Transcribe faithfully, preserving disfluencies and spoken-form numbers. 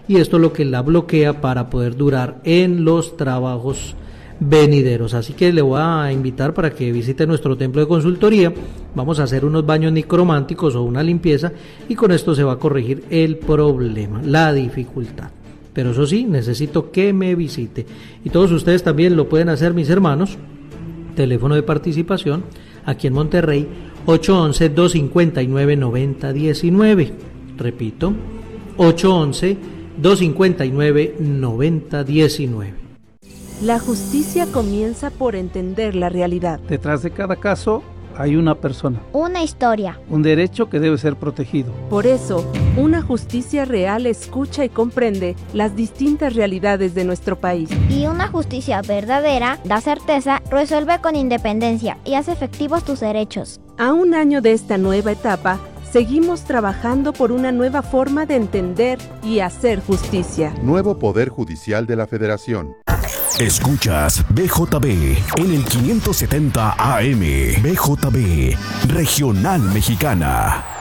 y esto es lo que la bloquea para poder durar en los trabajos venideros. Así que le voy a invitar para que visite nuestro templo de consultoría. Vamos a hacer unos baños necrománticos o una limpieza y con esto se va a corregir el problema, la dificultad. Pero eso sí, necesito que me visite. Y todos ustedes también lo pueden hacer, mis hermanos. Teléfono de participación aquí en Monterrey, ocho once, dos cinco nueve, nueve cero uno nueve. Repito, ocho once, dos cinco nueve, nueve cero uno nueve. La justicia comienza por entender la realidad. Detrás de cada caso hay una persona, una historia, un derecho que debe ser protegido. Por eso, una justicia real escucha y comprende las distintas realidades de nuestro país. Y una justicia verdadera da certeza, resuelve con independencia y hace efectivos tus derechos. A un año de esta nueva etapa, seguimos trabajando por una nueva forma de entender y hacer justicia. Nuevo Poder Judicial de la Federación. Escuchas B J B en el quinientos setenta A M. B J B, Regional Mexicana.